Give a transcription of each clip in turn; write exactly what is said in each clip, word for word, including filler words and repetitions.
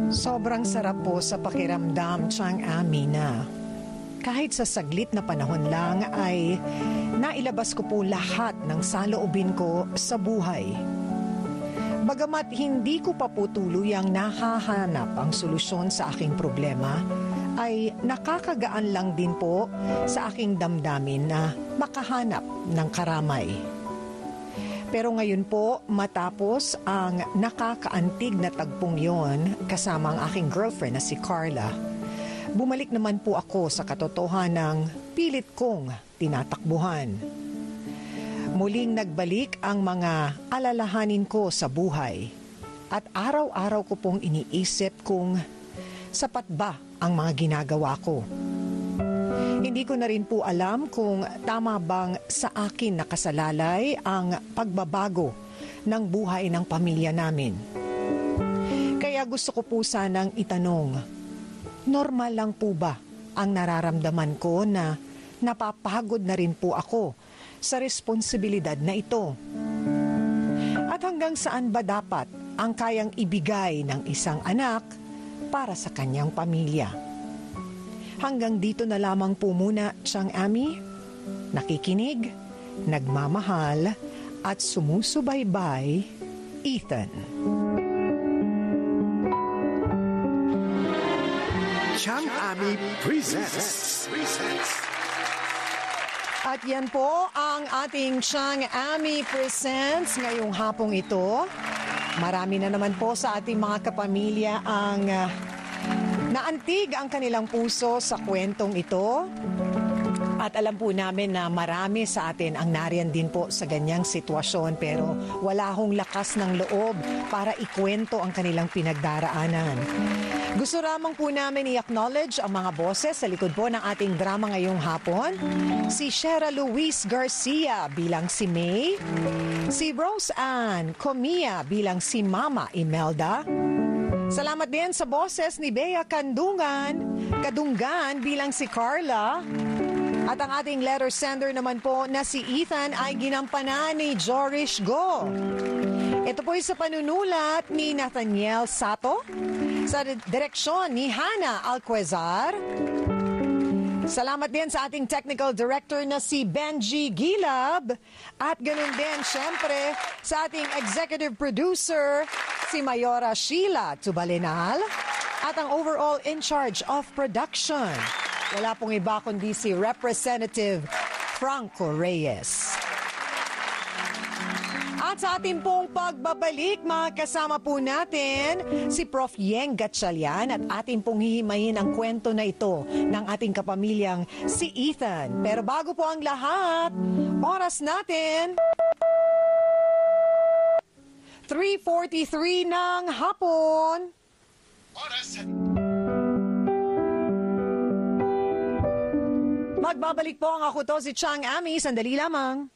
Sobrang sarap po sa pakiramdam, Chang Ami, na kahit sa saglit na panahon lang ay nailabas ko po lahat ng saloobin ko sa buhay. Bagamat hindi ko pa po tuluyang nahahanap ang solusyon sa aking problema, ay nakakagaan lang din po sa aking damdamin na makahanap ng karamay. Pero ngayon po, matapos ang nakakaantig na tagpong yon kasama ang aking girlfriend na si Carla, bumalik naman po ako sa katotohanang pilit kong tinatakbuhan. Muling nagbalik ang mga alalahanin ko sa buhay at araw-araw ko pong iniisip kung sapat ba ang mga ginagawa ko. Hindi ko na rin po alam kung tama bang sa akin nakasalalay ang pagbabago ng buhay ng pamilya namin. Kaya gusto ko po sanang itanong, normal lang po ba ang nararamdaman ko na napapagod na rin po ako sa responsibilidad na ito? At hanggang saan ba dapat ang kayang ibigay ng isang anak para sa kanyang pamilya? Hanggang dito na lamang po muna, Chang Ami. Nakikinig, nagmamahal, at sumusubaybay, Ethan. Chang Ami presents. At yan po ang ating Chang Ami Presents ngayong hapong ito. Marami na naman po sa ating mga kapamilya ang uh, naantig ang kanilang puso sa kwentong ito. At alam po namin na marami sa atin ang nariyan din po sa ganyang sitwasyon, pero wala hong lakas ng loob para ikwento ang kanilang pinagdaraanan. Gusto lamang po namin i-acknowledge ang mga boses sa likod po ng ating drama ngayong hapon. Si Shera Luis Garcia bilang si May, si Rose Ann Comia bilang si Mama Imelda. Salamat din sa boses ni Bea Kandungan, Kadunggan bilang si Carla. At ang ating letter sender naman po na si Ethan ay ginampanan ni Jorish Go. Ito po ay sa panunulat ni Nathaniel Sato, sa direksyon ni Hannah Alquezar. Salamat din sa ating technical director na si Benji Gilab. At ganun din, syempre, sa ating executive producer, si Mayora Sheila Tubalinal. At ang overall in charge of production, wala pong iba kundi si Representative Franco Reyes. At sa ating pong pagbabalik, makakasama po natin si Prof Yeng Gatchalian at ating pong hihimayin ang kwento na ito ng ating kapamilyang si Ethan. Pero bago po ang lahat, oras natin three forty-three ng hapon. Oras. Magbabalik po ang ako to si Chang Ami. Sandali lamang.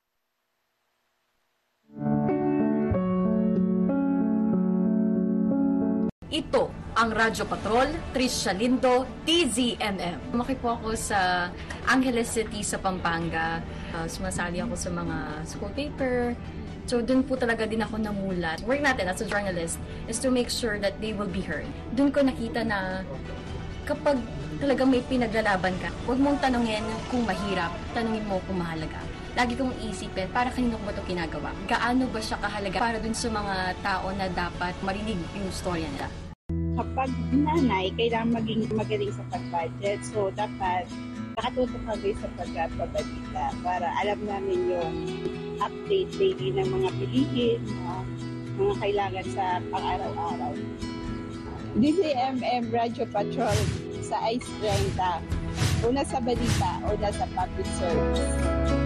Ito ang Radyo Patrol, Tricia Lindo, T Z M M. Lumaki po ako sa Angeles City sa Pampanga. Uh, sumasali ako sa mga school paper. So doon po talaga din ako namulat. Work natin as a journalist is to make sure that they will be heard. Doon ko nakita na kapag talagang may pinaglalaban ka, huwag mong tanungin kung mahirap, tanungin mo kung mahalaga. Lagi kong isipin, para kanino ko ba ito ginagawa? Gaano ba siya kahalaga para dun sa mga tao na dapat marinig yung storya nila? Kapag nanay, kailangan maging magaling sa pag-budget. So, dapat nakatutok kami sa pagpabalita para alam namin yung update daily ng mga bilihin, uh, mga kailangan sa pang-araw-araw. D Z M M Radio Patrol sa Ice thirty. Una sa balita, una sa public service.